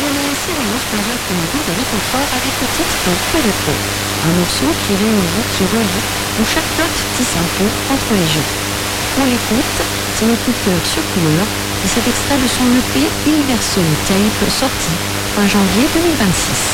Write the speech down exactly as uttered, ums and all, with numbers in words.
Lionel Sirius nous offre une double réconfort avec le titre Peu de peau, un morceau qui réunit, qui relie, où chaque note tisse un pont entre les jeux. On l'écoute, c'est le coup de cœur sur couleur, et cet extrait de son E P Universal Tape sorti fin janvier deux mille vingt-six.